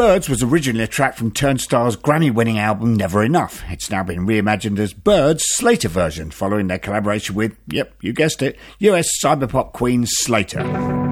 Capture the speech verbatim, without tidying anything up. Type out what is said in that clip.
Birds was originally a track from Turnstile's Grammy-winning album Never Enough. It's now been reimagined as Birds' Slater version, following their collaboration with, yep, you guessed it, U S cyberpop queen Slater.